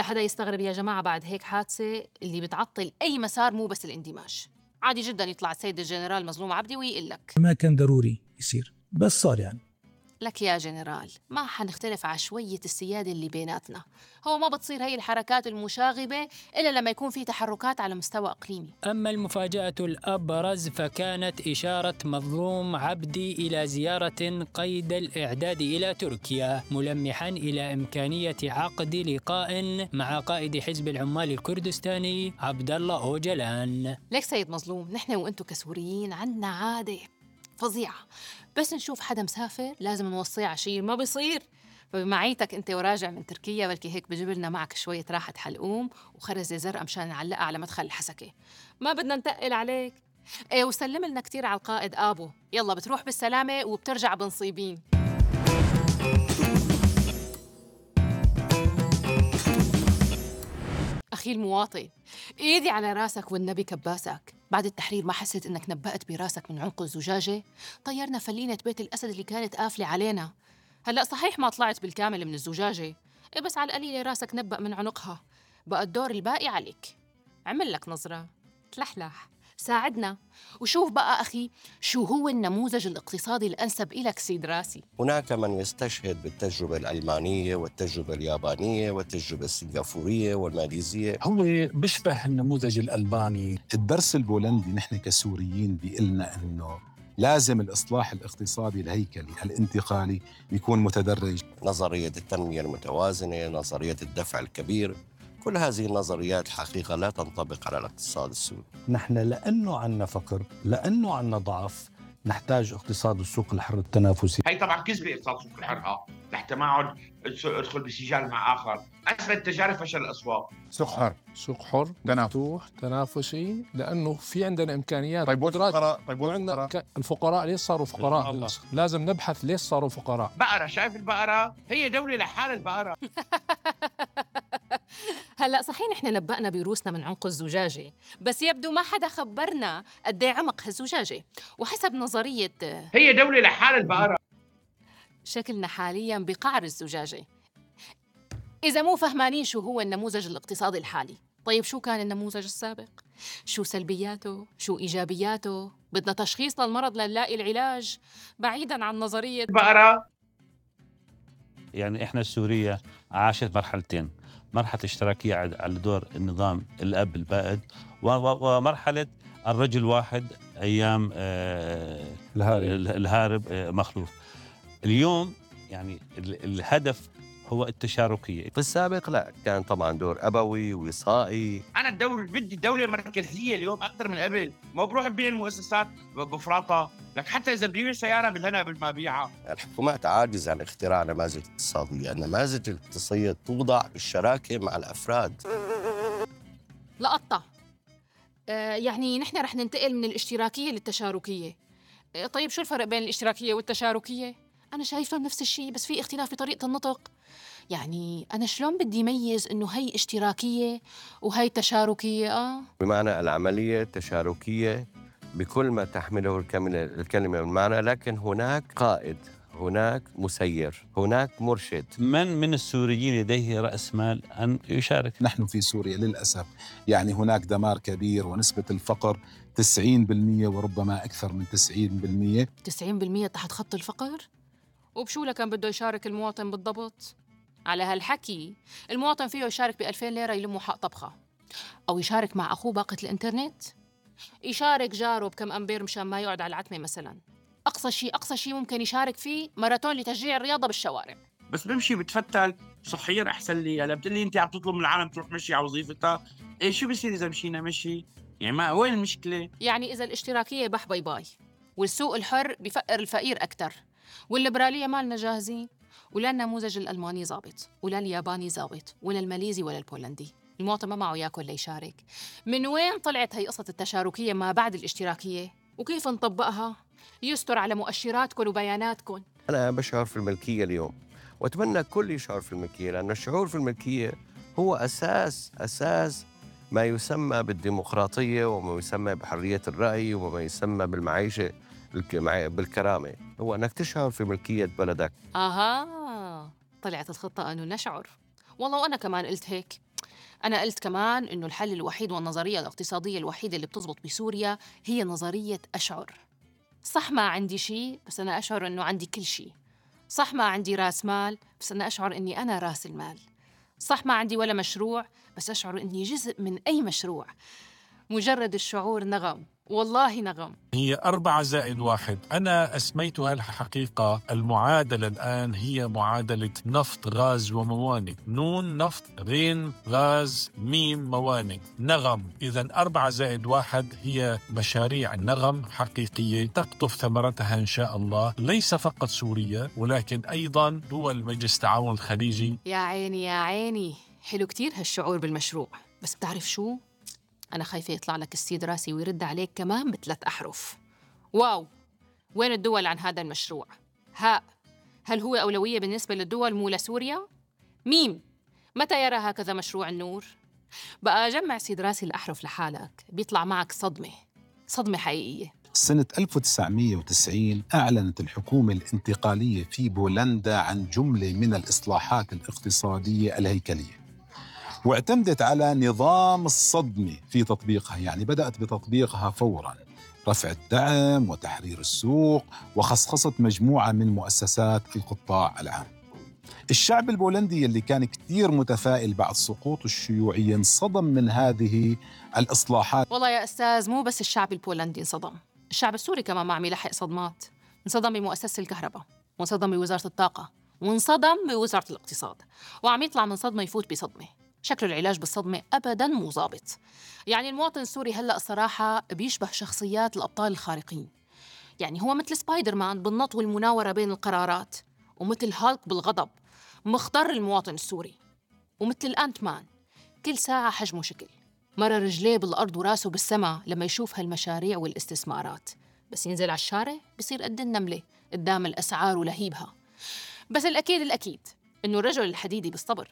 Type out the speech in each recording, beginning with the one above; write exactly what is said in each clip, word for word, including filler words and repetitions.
حدا يستغرب يا جماعة بعد هيك حادثة اللي بتعطل أي مسار مو بس الاندماج. عادي جدا يطلع السيد الجنرال مظلوم عبدي ويقول لك ما كان ضروري يصير بس صار. يعني لك يا جنرال ما حنختلف على شوية السيادة اللي بيناتنا. هو ما بتصير هي الحركات المشاغبة إلا لما يكون في تحركات على مستوى إقليمي. أما المفاجأة الأبرز فكانت إشارة مظلوم عبدي إلى زيارة قيد الإعداد إلى تركيا، ملمحاً إلى إمكانية عقد لقاء مع قائد حزب العمال الكردستاني عبد الله أوجلان. ليك سيد مظلوم، نحن وإنتو كسوريين عنا عادة فظيعة، بس نشوف حدا مسافر لازم نوصيه عشير، ما بيصير. فبمعيتك انت وراجع من تركيا بلكي هيك بجيب لنا معك شوية راحة حلقوم وخرزة زرقاء مشان نعلقها على مدخل الحسكة. ما بدنا نتقل عليك. ايه وسلم لنا كتير على القائد ابو. يلا بتروح بالسلامة وبترجع بنصيبين. أخي المواطن، إيدي على راسك والنبي كباسك. بعد التحرير ما حسيت إنك نبأت براسك من عنق الزجاجة؟ طيرنا فلينة بيت الأسد اللي كانت قافلة علينا. هلأ صحيح ما طلعت بالكامل من الزجاجة، إيه بس على القليلة راسك نبأ من عنقها. بقى الدور الباقي عليك. عمل لك نظرة، تلحلح، ساعدنا، وشوف بقى أخي شو هو النموذج الاقتصادي الأنسب إلك سيد راسي. هناك من يستشهد بالتجربة الألمانية والتجربة اليابانية والتجربة السنغافورية والماليزية. هو بيشبه النموذج الألباني. الدرس البولندي نحن كسوريين بيقلنا أنه لازم الإصلاح الاقتصادي الهيكلي الانتقالي يكون متدرج. نظرية التنمية المتوازنة، نظرية الدفع الكبير، كل هذه النظريات حقيقة لا تنطبق على الاقتصاد السوري. نحن لأنه عنا فقر، لأنه عنا ضعف، نحتاج اقتصاد السوق الحر التنافسي. هي طبعا كذبة اقتصاد السوق الحر، ها لحتى ما اقعد ادخل بسجال مع آخر. أسفل التجارب فشل الأسواق. سوق حر، سوق حر مفتوح تنافسي، لأنه في عندنا إمكانيات. طيب والفقراء؟ طيب والفقراء؟ ك... الفقراء ليش صاروا فقراء؟ الله. لازم نبحث ليش صاروا فقراء. بقرة، شايف البقرة؟ هي دولة لحال البقرة. هلأ صحيح نحن نبأنا بروسنا من عنق الزجاجة، بس يبدو ما حدا خبرنا قد ايه عمق هالزجاجة. وحسب نظرية هي دولة لحال البقرة، شكلنا حالياً بقعر الزجاجة. إذا مو فهمانين شو هو النموذج الاقتصادي الحالي، طيب شو كان النموذج السابق؟ شو سلبياته؟ شو إيجابياته؟ بدنا تشخيص للمرض لنلاقي العلاج، بعيداً عن نظرية البقرة. يعني إحنا سوريا عاشت مرحلتين، مرحلة اشتراكية على دور النظام الأب البائد، ومرحلة الرجل واحد أيام الهارب, الهارب مخلوف. اليوم يعني الهدف هو التشاركية. في السابق لا، كان طبعا دور أبوي وصائي. أنا الدولة بدي دولة مركزية اليوم أكثر من قبل، ما بروح بين المؤسسات بفراطة. لك حتى إذا بدي سيارة بالهنا قبل ما أبيعها. الحكومات عاجزة عن اختراع نماذج اقتصادية. النماذج الاقتصادية توضع بالشراكة مع الأفراد. لقطة. آه يعني نحن رح ننتقل من الاشتراكية للتشاركية. آه طيب شو الفرق بين الاشتراكية والتشاركية؟ أنا شايفة نفس الشيء بس في اختلاف بطريقة النطق. يعني أنا شلون بدي ميز إنه هي اشتراكية وهي تشاركية؟ آه بمعنى العملية تشاركية بكل ما تحمله الكلمة من معنى، لكن هناك قائد، هناك مسير، هناك مرشد. من من السوريين لديه رأس مال أن يشارك؟ نحن في سوريا للأسف يعني هناك دمار كبير، ونسبة الفقر تسعين بالمئة وربما أكثر من تسعين بالمئة. تسعين بالمئة تحت خط الفقر؟ وبشو لكان بده يشارك المواطن بالضبط؟ على هالحكي المواطن فيه يشارك بألفين ليرة يلموا حق طبخة، أو يشارك مع أخوه باقة الإنترنت، يشارك جاره بكم أمبير مشان ما يقعد على العتمة مثلاً. أقصى شيء أقصى شيء ممكن يشارك فيه ماراثون لتشجيع الرياضة بالشوارع. بس بمشي بتفتل صحيا أحسن لي. هلا بتقلي أنت عم تطلب من العالم تروح مشي على وظيفتها، إيه شو بصير إذا مشينا مشي؟ يعني ما وين المشكلة؟ يعني إذا الاشتراكية بح باي باي، والسوق الحر بفقر الفقير أكتر، والليبرالية مالنا جاهزين، ولا النموذج الألماني ظابط، ولا الياباني ظابط، ولا الماليزي ولا البولندي، المواطن ما معه ياكل ليشارك. من وين طلعت هي قصة التشاركية ما بعد الاشتراكية؟ وكيف نطبقها؟ يستر على مؤشراتكم وبياناتكم. أنا بشعر في الملكية اليوم، وأتمنى الكل يشعر في الملكية، لأن الشعور في الملكية هو أساس أساس ما يسمى بالديمقراطية، وما يسمى بحرية الرأي، وما يسمى بالمعيشة بالكرامة، هو أنك تشعر في ملكية بلدك. آها، طلعت الخطة أنه نشعر. والله وأنا كمان قلت هيك، أنا قلت كمان إنه الحل الوحيد والنظرية الاقتصادية الوحيدة اللي بتزبط بسوريا هي نظرية أشعر. صح ما عندي شيء، بس أنا أشعر إنه عندي كل شيء. صح ما عندي راس مال، بس أنا أشعر إني أنا راس المال. صح ما عندي ولا مشروع، بس أشعر إني جزء من أي مشروع. مجرد الشعور نغم، والله نغم. هي أربعة زائد واحد. أنا أسميتها الحقيقة المعادلة الآن هي معادلة نفط غاز وموانئ. نون نفط، غين غاز، ميم موانئ، نغم. إذا أربعة زائد واحد هي مشاريع نغم حقيقية تقطف ثمرتها إن شاء الله، ليس فقط سوريا ولكن أيضا دول مجلس التعاون الخليجي. يا عيني يا عيني، حلو كتير هالشعور بالمشروع، بس بتعرف شو؟ أنا خايفة يطلع لك السيد راسي ويرد عليك كمان بثلاث أحرف. واو، وين الدول عن هذا المشروع؟ هاء، هل هو أولوية بالنسبة للدول مو لسوريا؟ ميم، متى يرى هكذا مشروع النور؟ بقى جمع سيد راسي الأحرف لحالك بيطلع معك صدمة، صدمة حقيقية. سنة ألف وتسعمئة وتسعين أعلنت الحكومة الانتقالية في بولندا عن جملة من الإصلاحات الاقتصادية الهيكلية، واعتمدت على نظام الصدمة في تطبيقها. يعني بدأت بتطبيقها فوراً، رفع الدعم وتحرير السوق وخصخصة مجموعة من مؤسسات القطاع العام. الشعب البولندي اللي كان كتير متفائل بعد سقوط الشيوعية انصدم من هذه الإصلاحات. والله يا أستاذ، مو بس الشعب البولندي انصدم، الشعب السوري كمان ما عم يلحق صدمات. انصدم بمؤسسة الكهرباء، وانصدم بوزارة الطاقة، وانصدم بوزارة الاقتصاد، وعم يطلع من صدمة يفوت بصدمة. شكل العلاج بالصدمة أبداً مو ظابط. يعني المواطن السوري هلأ الصراحة بيشبه شخصيات الأبطال الخارقين. يعني هو مثل سبايدر مان بالنط والمناورة بين القرارات، ومثل هالك بالغضب مختار المواطن السوري، ومثل الأنت مان كل ساعة حجمه شكل، مرة رجليه بالأرض وراسه بالسماء لما يشوف هالمشاريع والاستثمارات، بس ينزل على الشارع بصير قد النملة قدام الأسعار ولهيبها. بس الأكيد الأكيد إنه الرجل الحديدي بالصبر،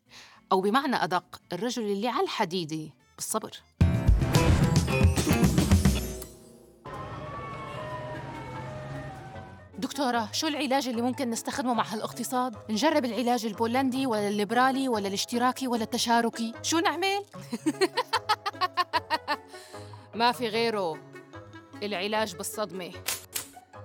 أو بمعنى أدق الرجل اللي على الحديدة بالصبر. دكتورة، شو العلاج اللي ممكن نستخدمه مع هالاقتصاد؟ نجرب العلاج البولندي ولا الليبرالي ولا الاشتراكي ولا التشاركي؟ شو نعمل؟ ما في غيره، العلاج بالصدمة.